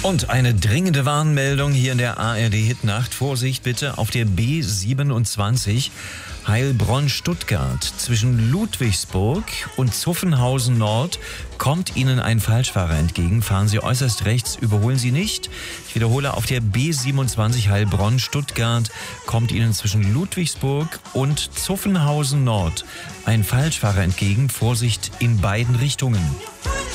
Und eine dringende Warnmeldung hier in der ARD-Hitnacht. Vorsicht bitte auf der B27 Heilbronn-Stuttgart. Zwischen Ludwigsburg und Zuffenhausen Nord kommt Ihnen ein Falschfahrer entgegen. Fahren Sie äußerst rechts, überholen Sie nicht. Ich wiederhole, auf der B27 Heilbronn-Stuttgart kommt Ihnen zwischen Ludwigsburg und Zuffenhausen Nord ein Falschfahrer entgegen. Vorsicht in beiden Richtungen.